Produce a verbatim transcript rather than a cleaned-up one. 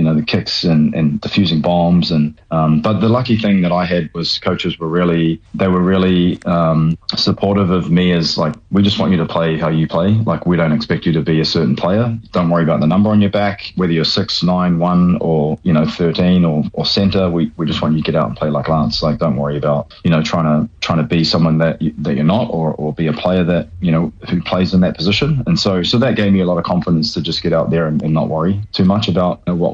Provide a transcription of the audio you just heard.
know, the kicks and, and diffusing bombs. And um, but the lucky thing that I had was coaches were really, they were really um, supportive of me as like, we just want you to play how you play. Like, we don't expect you to be a certain player. Don't worry about the number on your back, whether you're six, nine, one, or, you know, thirteen or, or centre. We, we just want you to get out and play like Lance. Like, don't worry about, you know, trying to trying to be someone that you, that you're not, or, or be a player that, you know, who plays in that position. And so so that gave me a lot of confidence to just get out there and, and not worry too much about, you know, what